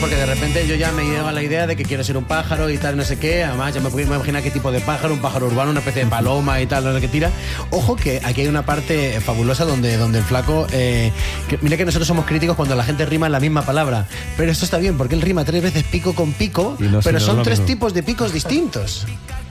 porque de repente yo ya me llevo a la idea de que quiero ser un pájaro y tal, no sé qué. Además, ya me puedo imaginar qué tipo de pájaro, un pájaro urbano, una especie de paloma y tal, no sé qué tira. Ojo que aquí hay una parte fabulosa donde el flaco... mira que nosotros somos críticos cuando la gente rima en la misma palabra, pero esto está bien, porque él rima 3 veces pico con pico, pero son 3 tipos de picos distintos.